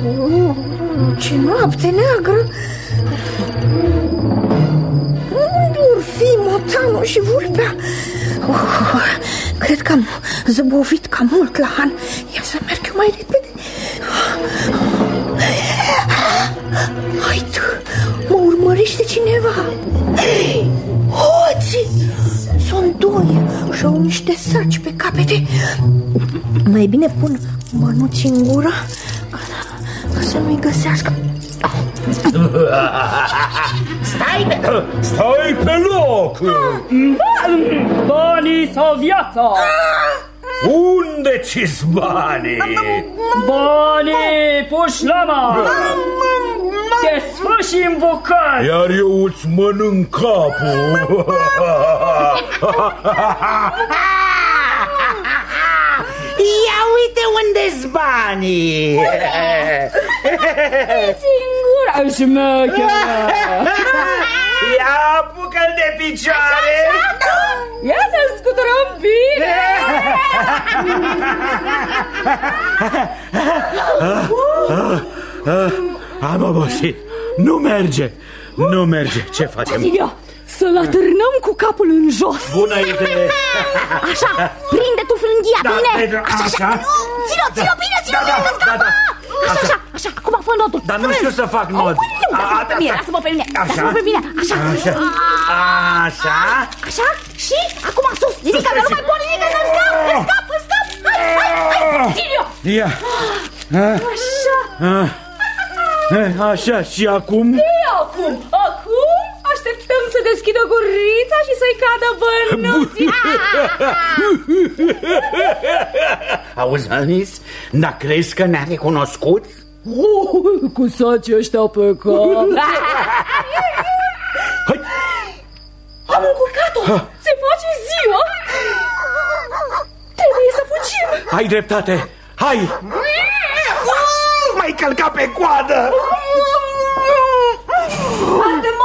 Ce noapte neagră! Unde or fi motanul și vulpea? Cred că am zăbovit cam mult la Han. Ia să merg eu mai repede. Haide, mă urmărește cineva. Hoții! Sunt doi și au niște saci pe capete. Mai bine pun mănuți în gură ca să nu-i găsească. Stai pe loc! Banii sau viața? Unde ți-s banii? Banii puși la mare! Te sfârși în bucăți! Iar eu îți mănânc capul! Ia uite unde-s banii! Singura șmecheră! Ia apucă-l de picioare! Ia să-l scuturăm bine! Am obosit. Nu merge. Nu merge. Ce facem? Silvio, să-l atârnăm cu capul în jos. Bună idee. Așa, prinde tu frânghia, bine. Așa. Ține-o bine, ține-o bine, că scapă. Așa, acum fă nodul. Dar nu știu să fac nod. Lasă-mă pe mine, lasă-mă pe mine. Așa. Așa, și acum sus. Ridică, că nu mai pot ridică, să-mi scap. Hai, Silvio. Ia. Așa, și acum? Acum așteptăm să deschidă gurița și să-i cadă bănuții. Auzi, Anis, dar crezi că ne-a recunoscut? Cu sacii ăștia pe cap. Hai. Am încurcat-o. Se face ziua. Trebuie să fugim. Ai dreptate. Hai. M-ai călcat pe coadă! Arde